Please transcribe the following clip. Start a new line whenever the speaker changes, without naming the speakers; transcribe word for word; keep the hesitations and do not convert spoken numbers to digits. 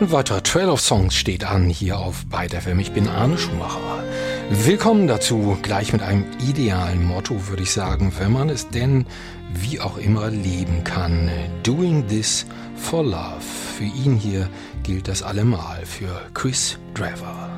Ein weiterer Trail of Songs steht an hier auf Byte F M. Ich bin Arne Schumacher. Willkommen dazu, gleich mit einem idealen Motto, würde ich sagen, wenn man es denn wie auch immer leben kann. Doing this for love. Für ihn hier gilt das allemal, für Chris Drever.